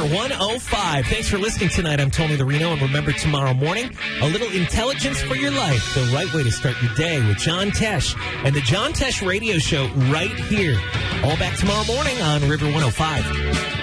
105. Thanks for listening tonight. I'm Tony Lorino, and remember, tomorrow morning, a little intelligence for your life. The right way to start your day with John Tesh and the John Tesh Radio Show right here. All back tomorrow morning on River 105.